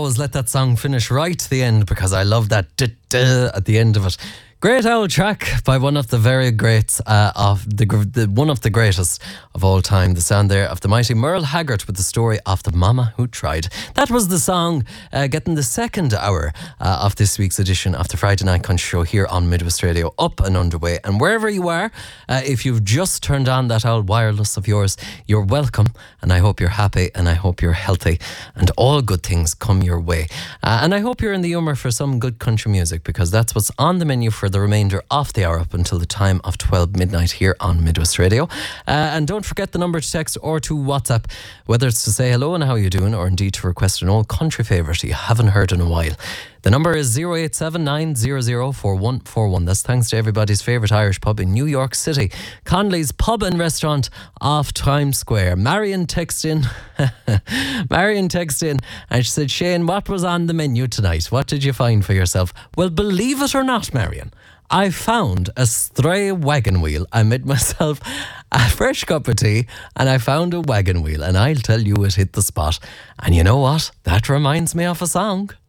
always let that song finish right to the end because I love that at the end of it. Great old track by one of the very greats one of the greatest of all time. The sound there of the mighty Merle Haggard with the story of the Mama Who Tried. That was the song getting the second hour of this week's edition of the Friday Night Country Show here on Midwest Radio up and underway. And wherever you are, if you've just turned on that old wireless of yours, you're welcome. And I hope you're happy and I hope you're healthy and all good things come your way. And I hope you're in the humour for some good country music because that's what's on the menu for the remainder of the hour up until the time of 12 midnight here on Midwest Radio. And don't forget the number to text or to WhatsApp, whether it's to say hello and how you're doing or indeed to request an old country favourite you haven't heard in a while. The number is 087-900-4141. That's thanks to everybody's favourite Irish pub in New York City, Conley's Pub and Restaurant off Times Square. Marion texted in and she said, Shane, what was on the menu tonight? What did you find for yourself? Well, believe it or not, Marion, I found a stray wagon wheel. I made myself a fresh cup of tea and I found a wagon wheel, and I'll tell you it hit the spot. And you know what? That reminds me of a song.